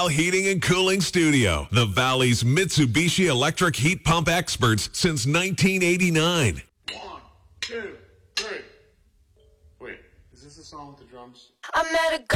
Cal Heating and Cooling Studio, the Valley's Mitsubishi electric heat pump experts since 1989. 1, 2, 3. Wait, is this the song with the drums? I met a girl.